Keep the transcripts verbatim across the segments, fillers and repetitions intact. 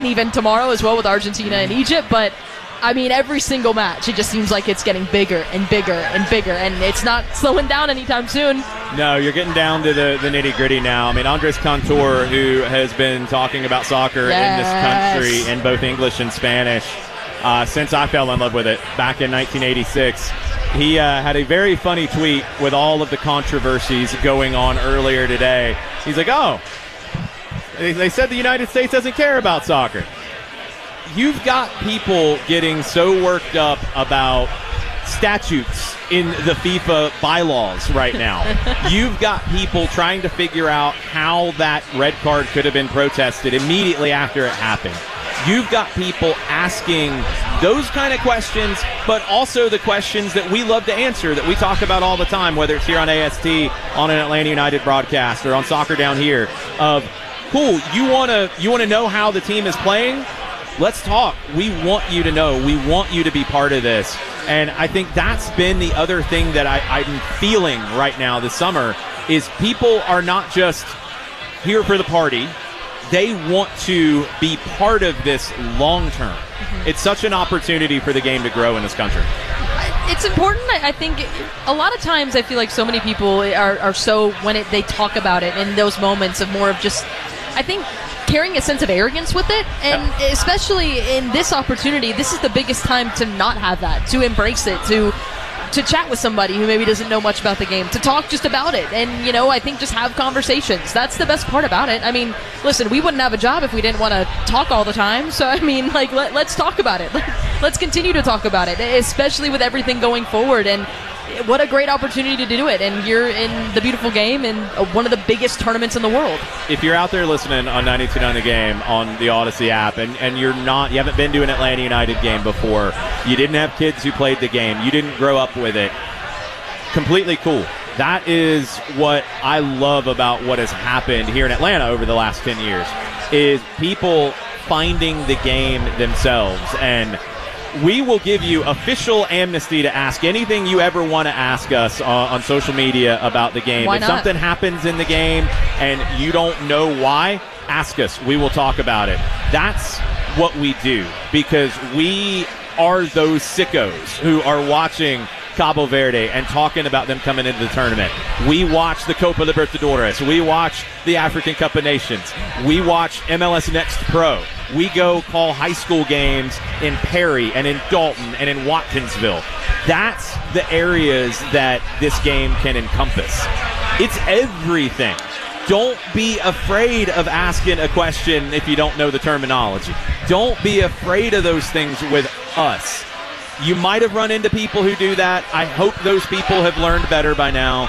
even tomorrow as well with Argentina and Egypt, but I mean, every single match, it just seems like it's getting bigger and bigger and bigger, and it's not slowing down anytime soon. No, you're getting down to the, the nitty-gritty now. I mean, Andres Cantor, who has been talking about soccer yes. in this country in both English and Spanish uh, since I fell in love with it back in nineteen eighty-six, he uh, had a very funny tweet with all of the controversies going on earlier today. He's like, oh, they, they said the United States doesn't care about soccer. You've got people getting so worked up about statutes in the FIFA bylaws right now. You've got people trying to figure out how that red card could have been protested immediately after it happened. You've got people asking those kind of questions, but also the questions that we love to answer, that we talk about all the time, whether it's here on A S T, on an Atlanta United broadcast, or on Soccer Down Here, of, cool, you want to you want to know how the team is playing? Let's talk. We want you to know. We want you to be part of this. And I think that's been the other thing that I, I'm feeling right now this summer is people are not just here for the party. They want to be part of this long term. Mm-hmm. It's such an opportunity for the game to grow in this country. It's important. I think a lot of times I feel like so many people are, are so, when it, they talk about it in those moments of more of just, I think, carrying a sense of arrogance with it, and yeah. especially in this opportunity, this is the biggest time to not have that, to embrace it, to to chat with somebody who maybe doesn't know much about the game, to talk just about it, and, you know, I think just have conversations. That's the best part about it. I mean, listen, we wouldn't have a job if we didn't want to talk all the time, so, I mean, like, let, let's talk about it. Let's continue to talk about it, especially with everything going forward, and what a great opportunity to do it, and you're in the beautiful game in one of the biggest tournaments in the world. If you're out there listening on ninety-two point nine The Game on the Odyssey app, and, and you're not, you haven't been to an Atlanta United game before, you didn't have kids who played the game, you didn't grow up with it, completely cool. That is what I love about what has happened here in Atlanta over the last ten years, is people finding the game themselves. And we will give you official amnesty to ask anything you ever want to ask us uh, on social media about the game. Why if not? Something happens in the game and you don't know why, ask us. We will talk about it. That's what we do, because we are those sickos who are watching Cabo Verde and talking about them coming into the tournament. We watch the Copa Libertadores. We watch the African Cup of Nations. We watch M L S Next Pro. We go call high school games in Perry and in Dalton and in Watkinsville. That's the areas that this game can encompass. It's everything. Don't be afraid of asking a question if you don't know the terminology. Don't be afraid of those things with us. You might have run into people who do that. I hope those people have learned better by now.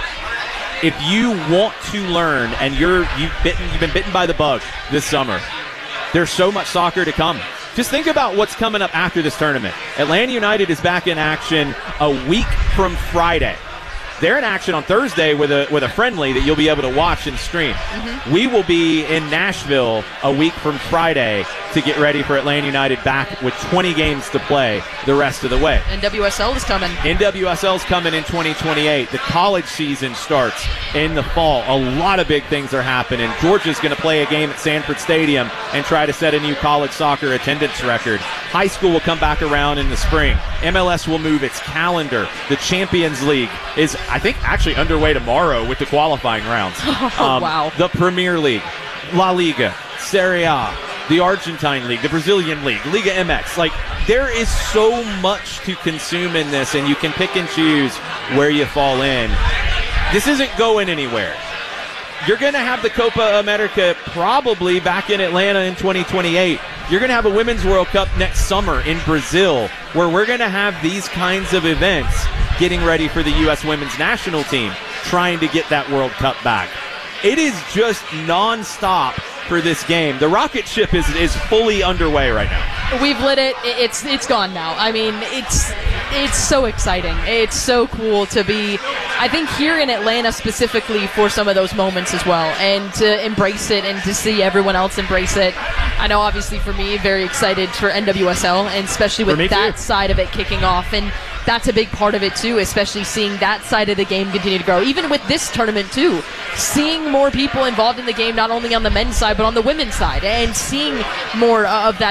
If you want to learn and you're you've bitten you've been bitten by the bug this summer, there's so much soccer to come. Just think about what's coming up after this tournament. Atlanta United is back in action a week from Friday. They're in action on Thursday with a with a friendly that you'll be able to watch and stream. Mm-hmm. We will be in Nashville a week from Friday to get ready for Atlanta United back with twenty games to play the rest of the way. N W S L is coming. N W S L is coming in twenty twenty-eight. The college season starts in the fall. A lot of big things are happening. Georgia's going to play a game at Sanford Stadium and try to set a new college soccer attendance record. High school will come back around in the spring. M L S will move its calendar. The Champions League is, I think, actually underway tomorrow with the qualifying rounds. Oh, um, wow. The Premier League, La Liga, Serie A, the Argentine League, the Brazilian League, Liga M X. Like, there is so much to consume in this, and you can pick and choose where you fall in. This isn't going anywhere. You're going to have the Copa America probably back in Atlanta in twenty twenty-eight. You're going to have a Women's World Cup next summer in Brazil, where we're going to have these kinds of events getting ready for the U S women's national team, trying to get that World Cup back. It is just nonstop for this game. The rocket ship is is fully underway right now. We've lit it. It's it's gone now. I mean, it's it's so exciting. It's so cool to be, I think, here in Atlanta specifically for some of those moments as well, and to embrace it and to see everyone else embrace it. I know, obviously, for me, very excited for N W S L, and especially with that too. side of it kicking off. And that's a big part of it too, especially seeing that side of the game continue to grow. Even with this tournament too, seeing more people involved in the game, not only on the men's side but on the women's side, and seeing more of that